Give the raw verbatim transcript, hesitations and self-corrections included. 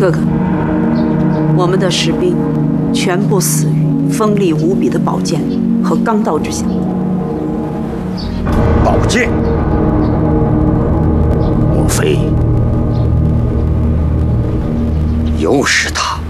哥哥，我们的士兵全部死于锋利无比的宝剑和钢刀之下。 宝剑？莫非又是他？